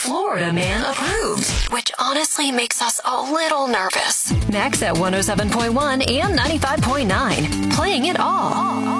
Florida Man approved, which honestly makes us a little nervous. Max at 107.1 and 95.9, playing it all.